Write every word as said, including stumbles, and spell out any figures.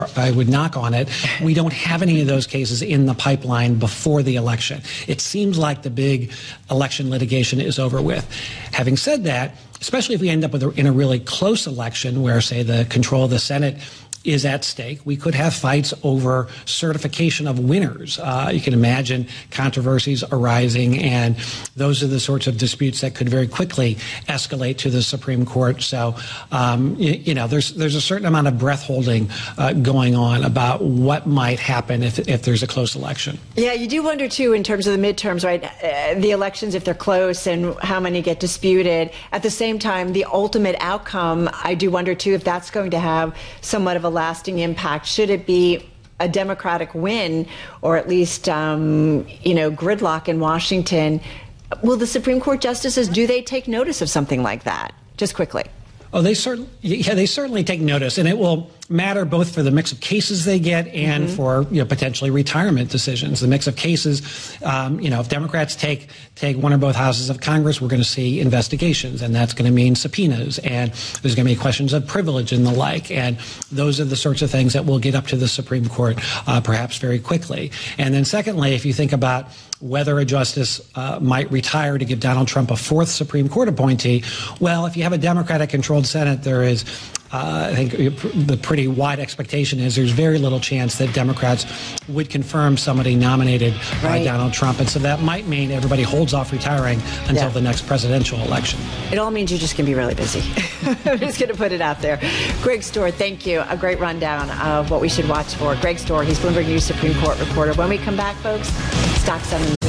I would knock on it. We don't have any of those cases in the pipeline before the election. It seems like the big election litigation is over with. Having said that, especially if we end up with a, in a really close election where, say, the control of the Senate is at stake, we could have fights over certification of winners. Uh, you can imagine controversies arising, and those are the sorts of disputes that could very quickly escalate to the Supreme Court. So, um, you, you know, there's there's a certain amount of breath holding uh, going on about what might happen if if there's a close election. Yeah, you do wonder too in terms of the midterms, right? Uh, the elections, if they're close, and how many get disputed. At the same time, the ultimate outcome, I do wonder too if that's going to have somewhat of a lasting impact. Should it be a Democratic win, or at least, um, you know, gridlock in Washington? Will the Supreme Court justices, do they take notice of something like that? Just quickly. Oh, they certainly, yeah, they certainly take notice, and it will matter both for the mix of cases they get and mm-hmm. for, you know, potentially retirement decisions. The mix of cases, um, you know, if Democrats take take one or both houses of Congress, we're going to see investigations, and that's going to mean subpoenas, and there's going to be questions of privilege and the like, and those are the sorts of things that will get up to the Supreme Court uh, perhaps very quickly. And then secondly, if you think about whether a justice uh, might retire to give Donald Trump a fourth Supreme Court appointee, well, if you have a Democratic-controlled Senate, there is, uh, I think, the pretty wide expectation is there's very little chance that Democrats would confirm somebody nominated right. by Donald Trump. And so that might mean everybody holds off retiring until yeah. the next presidential election. It all means you're just going to be really busy. I'm just going to put it out there. Greg Stohr, thank you. A great rundown of what we should watch for. Greg Stohr, he's Bloomberg News Supreme Court reporter. When we come back, folks, Stock seven.